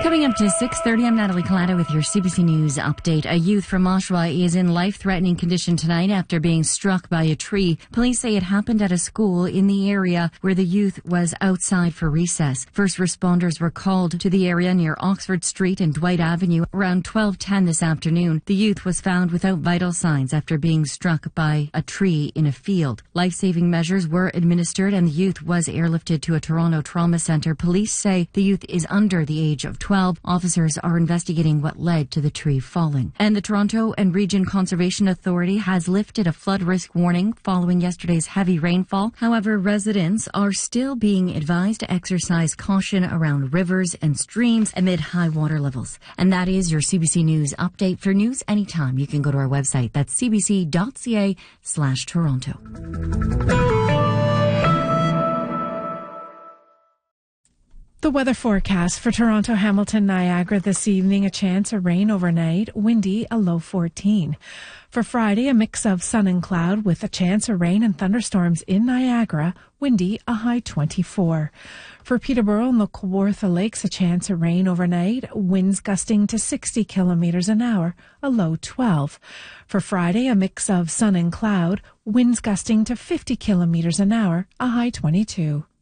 Coming up to 6:30, I'm Natalie Collada with your CBC News update. A youth from Oshawa is in life-threatening condition tonight after being struck by a tree. Police say it happened at a school in the area where the youth was outside for recess. First responders were called to the area near Oxford Street and Dwight Avenue around 12:10 this afternoon. The youth was found without vital signs after being struck by a tree in a field. Life-saving measures were administered and the youth was airlifted to a Toronto trauma centre. Police say the youth is under the age of 12. Officers are investigating what led to the tree falling. And the Toronto and Region Conservation Authority has lifted a flood risk warning following yesterday's heavy rainfall. However, residents are still being advised to exercise caution around rivers and streams amid high water levels. And that is your CBC News update. For news anytime, you can go to our website. That's cbc.ca/Toronto. The weather forecast for Toronto, Hamilton, Niagara this evening, a chance of rain overnight, windy, a low 14. For Friday, a mix of sun and cloud with a chance of rain and thunderstorms in Niagara, windy, a high 24. For Peterborough and the Kawartha Lakes, a chance of rain overnight, winds gusting to 60 kilometers an hour, a low 12. For Friday, a mix of sun and cloud, winds gusting to 50 kilometers an hour, a high 22.